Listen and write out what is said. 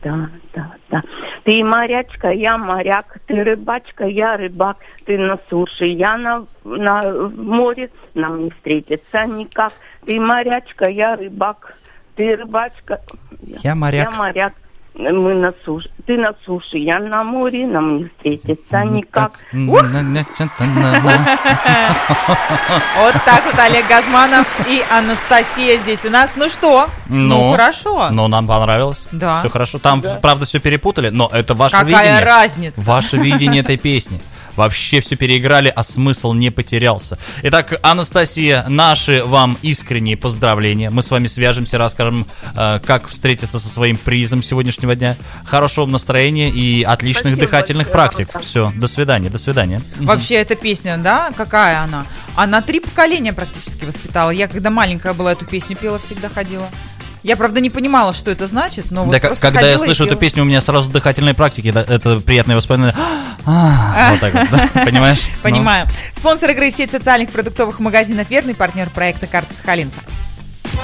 да. Ты морячка, я моряк, ты рыбачка, я рыбак, ты на суше, я на море, нам не встретиться никак. Ты морячка, я рыбак, ты рыбачка, я моряк. Мы на суше, ты на суше, я на море, нам не встретиться никак. Вот так вот Олег Газманов и Анастасия здесь у нас. Ну что? Ну хорошо. Ну, нам понравилось. Да. Все хорошо. Там, правда, все перепутали, но это ваше видение. Какая разница? Ваше видение этой песни. Вообще все переиграли, а смысл не потерялся. Итак, Анастасия, наши вам искренние поздравления. Мы с вами свяжемся, расскажем, как встретиться со своим призом сегодняшнего дня. Хорошего настроения и отличных дыхательных практик. Все, до свидания. Вообще, эта песня, да, какая она? Она 3 поколения практически воспитала. Я, когда маленькая была, эту песню пела, всегда ходила. Я, правда, не понимала, что это значит, но да, вот когда я слышу эту песню, у меня сразу дыхательные практики, это приятное воспоминание. Вот так вот, да? Понимаешь? Понимаю. Спонсор игры — сеть социальных продуктовых магазинов «Верный», партнер проекта «Карта Сахалинца».